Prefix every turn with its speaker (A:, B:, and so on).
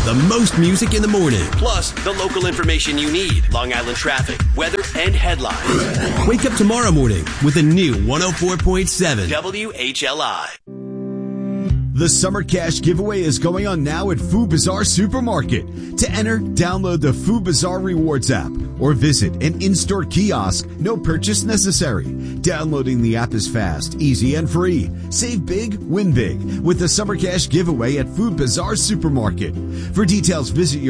A: The most music in the morning. Plus, the local information you need. Long Island traffic, weather, and headlines. Wake up tomorrow morning with a new 104.7 WHLI.
B: The Summer Cash Giveaway is going on now at Food Bazaar Supermarket. To enter, download the Food Bazaar Rewards app or visit an in-store kiosk. No purchase necessary. Downloading the app is fast, easy, and free. Save big, win big with the Summer Cash Giveaway at Food Bazaar Supermarket. For details, visit your